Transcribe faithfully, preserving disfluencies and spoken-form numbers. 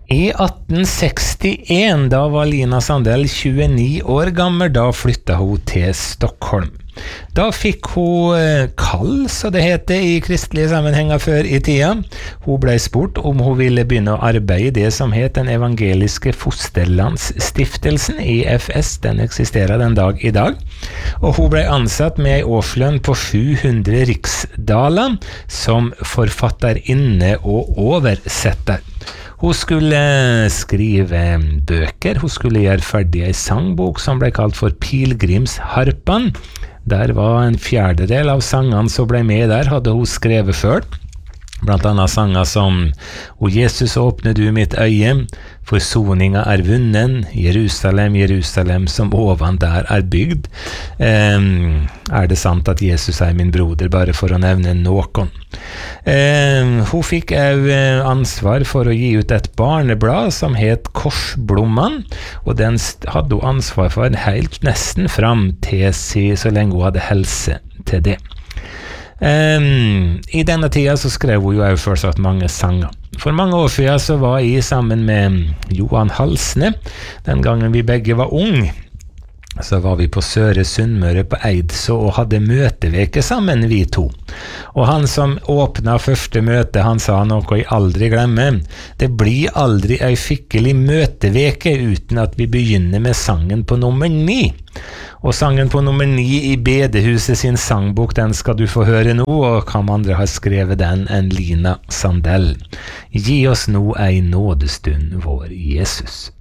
I atten sekstien, da var Lina Sandell tjueni år gammel, da flyttet hun til Stockholm. Da fikk hun kall, så det heter i kristelige sammenhenger før i tida. Hun ble spurt om hun ville begynne å arbeide i det som het den evangeliske fosterlandsstiftelsen, E F S, den eksisterer den dag i dag. Og hun ble ansatt med en årslønn på sju hundre riksdaler som forfatterinne og oversetter. Hun skulle skrive bøker, hun skulle gjøre ferdig en sangbok som ble kalt for Pilgrimsharpan. Der var en fjerdedel av sangene som ble med der, hadde hun skrevet før. Blant annet sanger som «O Jesus, åpne du mitt øye, forsoninga er vunnen, Jerusalem, Jerusalem, som ovan der er bygd. Um, er det sant at Jesus er min broder, bare for å nevne noen. Um, hun fikk også ansvar for å gi ut et barneblad som het Korsblomman, og den hadde hun ansvar for helt nesten fram til så lenge hun hadde helse til det. Um, I denne tida så skrev hun jo også fortsatt mange sanger. For mange år siden så var jeg sammen med Johan Halsne, den gangen vi begge var ung. Så var vi på Søre Sunnmøre på Eidså og hadde møteveke sammen, vi to. Og han som åpnet første møte, han sa noe jeg aldri glemmer. Det blir aldri ei skikkelig møteveke uten at vi begynner med sangen på nummer ni. Og sangen på nummer ni i Bedehuset sin sangbok, den skal du få høre nå, og hvem andre har skrevet den enn Lina Sandell. Gi oss nå ei nådestund, vår Jesus.